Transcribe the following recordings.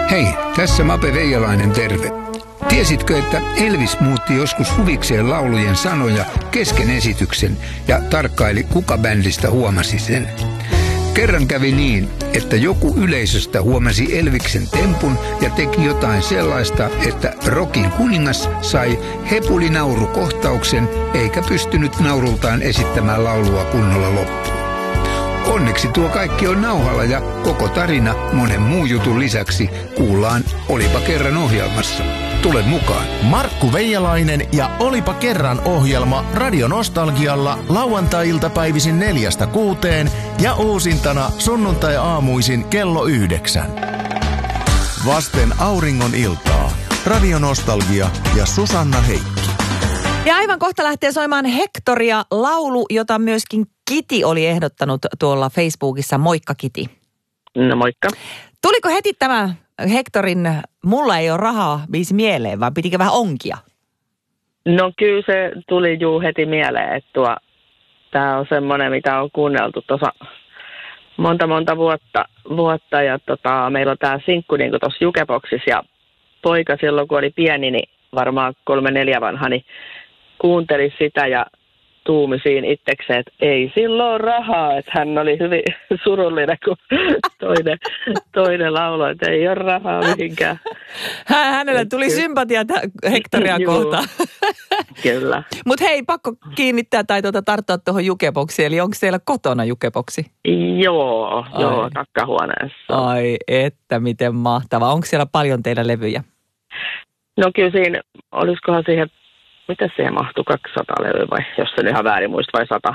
Hei, tässä Mape Veijalainen, terve. Tiesitkö, että Elvis muutti joskus huvikseen laulujen sanoja kesken esityksen ja tarkkaili, kuka bändistä huomasi sen? Kerran kävi niin, että joku yleisöstä huomasi Elviksen tempun ja teki jotain sellaista, että rockin kuningas sai hepulinaurukohtauksen eikä pystynyt naurultaan esittämään laulua kunnolla loppuun. Onneksi tuo kaikki on nauhalla ja koko tarina monen muun jutun lisäksi kuullaan Olipa kerran ohjelmassa. Tule mukaan. Markku Veijalainen ja Olipa kerran ohjelma Radio Nostalgialla lauantai-iltapäivisin 4-6 ja uusintana sunnuntai-aamuisin kello 9. Vasten auringon iltaa. Radio Nostalgia ja Susanna Heikki. Ja aivan kohta lähtee soimaan Hektoria laulu, jota myöskin Kiti oli ehdottanut tuolla Facebookissa. Moikka Kiti. No moikka. Tuliko heti tämä Hektorin Mulla ei ole rahaa -biisi mieleen, vai pitikö vähän onkia? No kyllä se tuli heti mieleen, että tämä on semmoinen, mitä on kuunneltu tuossa monta vuotta ja meillä on tämä sinkku niin tuossa Jukeboxissa ja poika silloin kun oli pieni, niin varmaan 3-4 vanha, niin kuunteli sitä ja tuumi siinä itsekseen, että ei silloin ole rahaa, että hän oli hyvin surullinen, kun toinen lauloi, että ei ole rahaa mihinkään. Hänelle tuli sympatiaa Hektoria kohtaan. Kyllä. Mutta hei, pakko kiinnittää tai tarttua tuohon Jukeboxiin, eli onko siellä kotona Jukeboxi? Joo, takkahuoneessa. Ai, että miten mahtavaa. Onko siellä paljon teillä levyjä? No kyllä siinä, olisikohan siihen, mitä siihen mahtuu, 200 levyä vai, jos se ihan väärin muista, vai 100.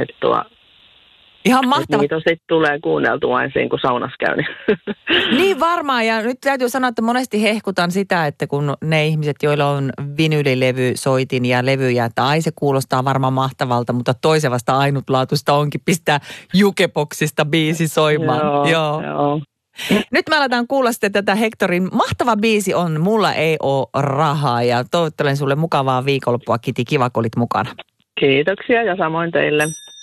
Ihan mahtavaa. Niitä sitten tulee kuunneltua ensin, kun saunassa käy. Niin varmaan, ja nyt täytyy sanoa, että monesti hehkutan sitä, että kun ne ihmiset, joilla on vinylilevy, soitin ja levyjä, että ai se kuulostaa varmaan mahtavalta, mutta toisen vasta ainutlaatuista onkin pistää Jukeboxista biisi soimaan. Joo. Nyt me aletaan kuulla sitten tätä Hektorin mahtava biisi on Mulla ei oo rahaa ja toivottelen sulle mukavaa viikonloppua, Kiti. Kiva, kun olit mukana. Kiitoksia ja samoin teille.